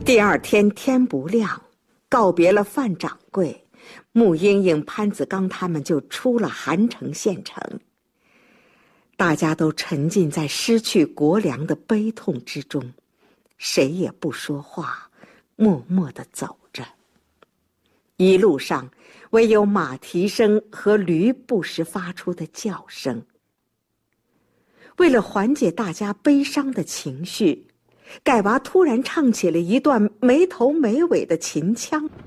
第二天天不亮，告别了范掌柜，穆莺莺、潘子刚他们就出了韩城县城。大家都沉浸在失去国粮的悲痛之中，谁也不说话，默默地走着。一路上，唯有马蹄声和驴不时发出的叫声。为了缓解大家悲伤的情绪，盖娃突然唱起了一段没头没尾的秦腔。